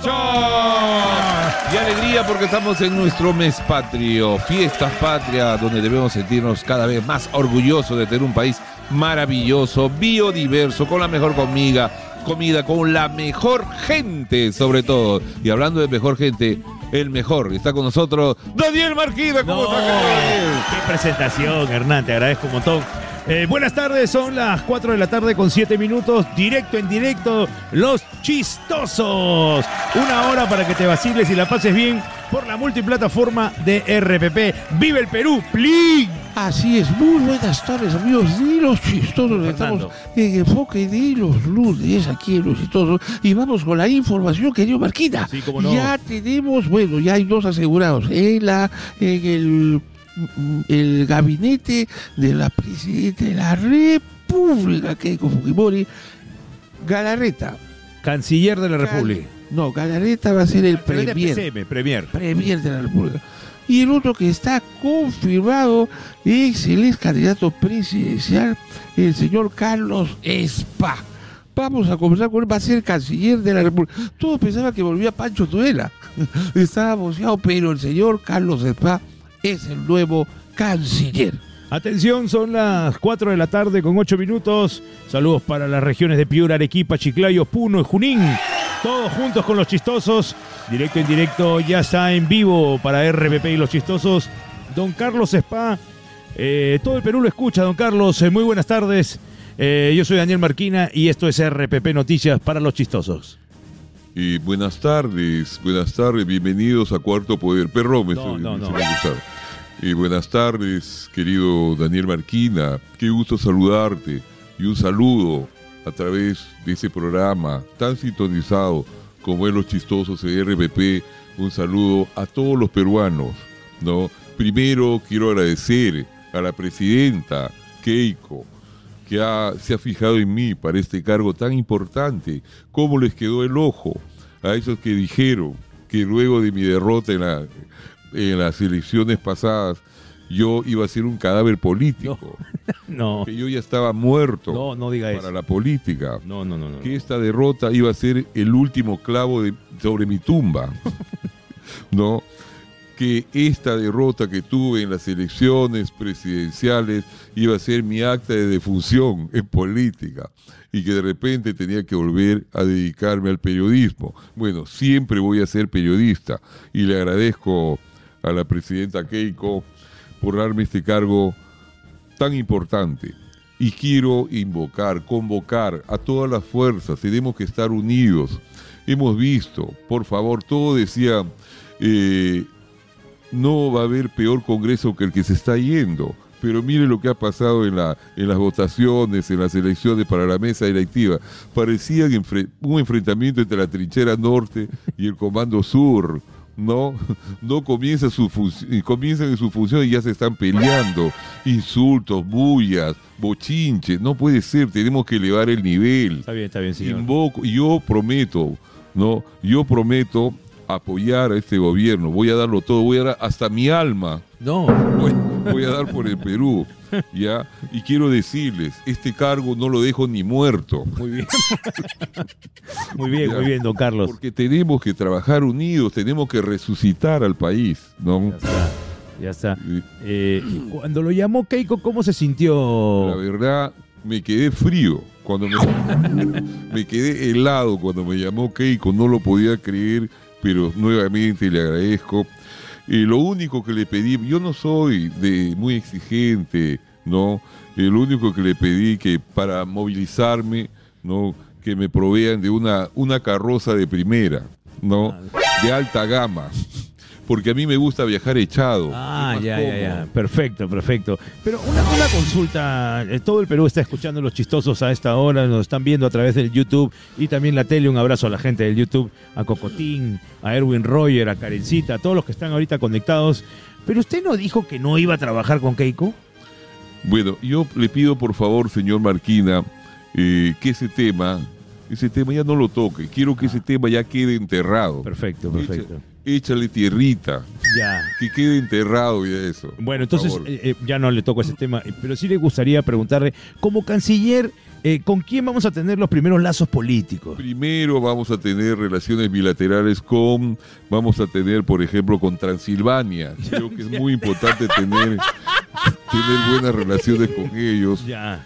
¡Eso! Y alegría porque estamos en nuestro mes patrio, fiestas patrias, donde debemos sentirnos cada vez más orgullosos de tener un país maravilloso, biodiverso, con la mejor comida, con la mejor gente sobre todo. Y hablando de mejor gente, el mejor, está con nosotros Daniel Marquina. ¿Cómo está, Daniel? Qué presentación, Hernán, te agradezco un montón. Buenas tardes, son las 4 de la tarde con 7 minutos, directo en directo, Los Chistosos. Una hora para que te vaciles y la pases bien por la multiplataforma de RPP. ¡Vive el Perú, ¡plin! Así es, muy buenas tardes, amigos de Los Chistosos. Estamos en enfoque de los lunes aquí en Los Chistosos y vamos con la información que dio Marquina. Sí, cómo no. Ya tenemos, bueno, ya hay dos asegurados en el gabinete de la presidenta de la República, Keiko Fujimori. Galarreta, Canciller de la República. No, Galarreta va a ser el premier de la República. Y el otro que está confirmado es el ex candidato presidencial, el señor Carlos Spa. Vamos a conversar con él, va a ser canciller de la República. Todos pensaban que volvía Pancho Tudela. Estaba boceado, pero el señor Carlos Spa es el nuevo canciller. Atención, son las 4 de la tarde con 8 minutos. Saludos para las regiones de Piura, Arequipa, Chiclayo, Puno y Junín. Todos juntos con Los Chistosos. Directo en directo, ya está en vivo para RPP y Los Chistosos. Don Carlos Spa. Todo el Perú lo escucha, don Carlos. Muy buenas tardes. Yo soy Daniel Marquina y esto es RPP Noticias para Los Chistosos. Buenas tardes, bienvenidos a Cuarto Poder. Perdón, buenas tardes, querido Daniel Marquina, qué gusto saludarte y un saludo a través de ese programa tan sintonizado como es Los Chistosos de RPP. Un saludo a todos los peruanos, ¿no? Primero quiero agradecer a la presidenta Keiko, que se ha fijado en mí para este cargo tan importante. ¿Cómo les quedó el ojo a esos que dijeron que luego de mi derrota en las elecciones pasadas yo iba a ser un cadáver político? No. Que yo ya estaba muerto. No diga para eso. La política. No. Que esta derrota iba a ser el último clavo sobre mi tumba. ¿No? Que esta derrota que tuve en las elecciones presidenciales iba a ser mi acta de defunción en política y que de repente tenía que volver a dedicarme al periodismo. Bueno, siempre voy a ser periodista y le agradezco a la presidenta Keiko por darme este cargo tan importante. Y quiero convocar a todas las fuerzas. Tenemos que estar unidos. Hemos visto, por favor, todo decía... no va a haber peor congreso que el que se está yendo. Pero mire lo que ha pasado en las votaciones, en las elecciones para la mesa directiva. Parecía un enfrentamiento entre la trinchera norte y el comando sur. No comienzan en su función y ya se están peleando. Insultos, bullas, bochinches. No puede ser, tenemos que elevar el nivel. Está bien, señor. Yo prometo apoyar a este gobierno, voy a darlo todo, voy a dar hasta mi alma. No. Voy a dar por el Perú, ¿ya? Y quiero decirles, este cargo no lo dejo ni muerto. Muy bien. Muy bien, don Carlos. Porque tenemos que trabajar unidos, tenemos que resucitar al país, ¿no? Ya está. Cuando lo llamó Keiko, ¿cómo se sintió? La verdad, me quedé frío. Me quedé helado cuando me llamó Keiko, no lo podía creer. Pero nuevamente le agradezco. Lo único que le pedí, yo no soy muy exigente, ¿no? Lo único que le pedí que para movilizarme, ¿no? Que me provean de una carroza de primera, ¿no? De alta gama. Porque a mí me gusta viajar echado. Ya. Perfecto. Pero una consulta. Todo el Perú está escuchando Los Chistosos a esta hora. Nos están viendo a través del YouTube y también la tele. Un abrazo a la gente del YouTube, a Cocotín, a Erwin Roger, a Karencita, a todos los que están ahorita conectados. Pero usted no dijo que no iba a trabajar con Keiko. Bueno, yo le pido por favor, señor Marquina, que ese tema ya no lo toque. Quiero que ese tema ya quede enterrado. Perfecto. Échale tierrita. Ya. Que quede enterrado ya eso. Bueno, entonces ya no le toco ese tema, pero sí le gustaría preguntarle, como canciller, ¿Con quién vamos a tener los primeros lazos políticos? Primero vamos a tener relaciones bilaterales vamos a tener, por ejemplo, con Transilvania. Creo que es muy importante tener buenas relaciones con ellos.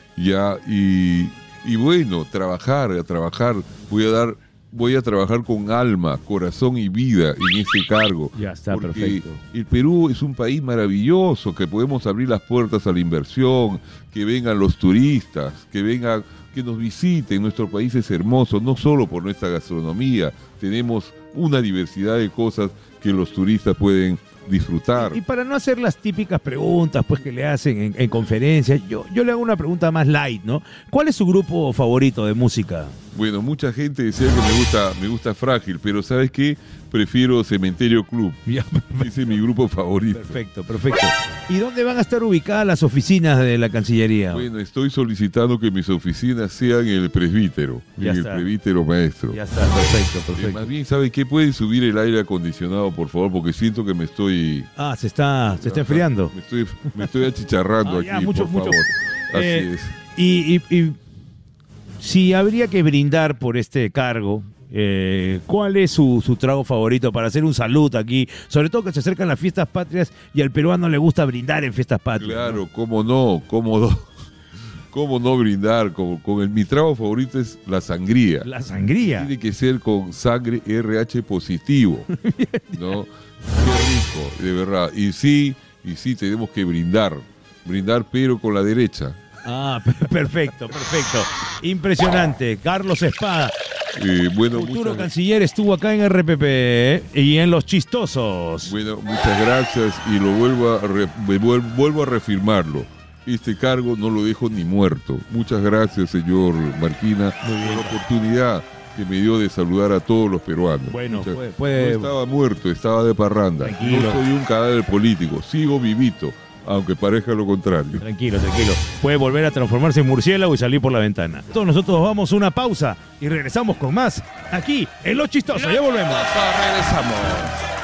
Y bueno, trabajar. Voy a trabajar con alma, corazón y vida en ese cargo. Ya está, porque perfecto. El Perú es un país maravilloso, que podemos abrir las puertas a la inversión, que vengan los turistas, que nos visiten. Nuestro país es hermoso, no solo por nuestra gastronomía, tenemos una diversidad de cosas que los turistas pueden disfrutar. Y para no hacer las típicas preguntas pues que le hacen en conferencias, yo le hago una pregunta más light, ¿no? ¿Cuál es su grupo favorito de música? Bueno, mucha gente decía que me gusta Frágil, pero ¿sabes qué? Prefiero Cementerio Club. Ese es mi grupo favorito. Perfecto. ¿Y dónde van a estar ubicadas las oficinas de la Cancillería? Bueno, estoy solicitando que mis oficinas sean en el presbítero, el presbítero maestro. Ya está, perfecto. Más bien, ¿sabe qué? ¿Pueden subir el aire acondicionado, por favor? Porque siento que me estoy... se está enfriando. Me estoy achicharrando aquí, por favor. Así es. Y si habría que brindar por este cargo, ¿cuál es su trago favorito para hacer un salud aquí? Sobre todo que se acercan las fiestas patrias y al peruano le gusta brindar en fiestas patrias. Claro, ¿no? ¿Cómo no brindar? Mi trago favorito es la sangría. ¿La sangría? Tiene que ser con sangre RH positivo, ¿no? Qué rico, de verdad. Y sí, tenemos que brindar, pero con la derecha. Perfecto. Impresionante. Carlos Espada, futuro canciller, estuvo acá en RPP y en Los Chistosos. Bueno, muchas gracias y vuelvo a reafirmarlo. Este cargo no lo dejo ni muerto. Muchas gracias, señor Marquina, por la oportunidad que me dio de saludar a todos los peruanos. Bueno, no estaba muerto, estaba de parranda. Tranquilo. No soy un cadáver político, sigo vivito, aunque parezca lo contrario. Tranquilo. Puede volver a transformarse en murciélago y salir por la ventana. Todos nosotros vamos a una pausa y regresamos con más aquí en Los Chistosos. Ya volvemos. Regresamos.